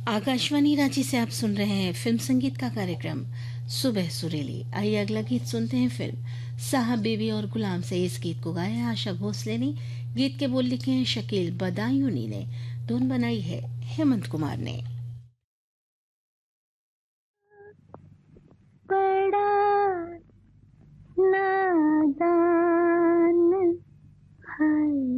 आकाशवाणी रांची से आप सुन रहे हैं फिल्म संगीत का कार्यक्रम सुबह सुरीली। आइए अगला गीत सुनते हैं फिल्म साहब बीबी और गुलाम से। इस गीत को गाया है आशा भोसले ने, गीत के बोल लिखे हैं शकील बदायूनी ने, धुन बनाई है हेमंत कुमार ने। बड़ा नादान है